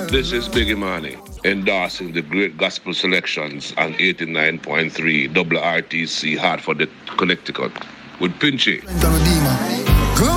This is Biggie Money, endorsing the great gospel selections on 89.3 WRTC Hartford, Connecticut, with Pinchy.